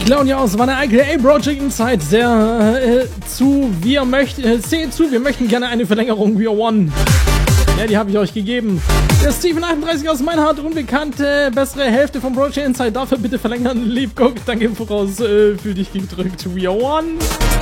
Claudius war der aka Project Insight sehr seht zu, wir möchten gerne eine Verlängerung We Are One. Ja, die habe ich euch gegeben. Der Steven38 aus Meinhard, unbekannte, bessere Hälfte von Project Insight, dafür bitte verlängern. Lieb, guck, danke voraus, für dich gedrückt. We Are One.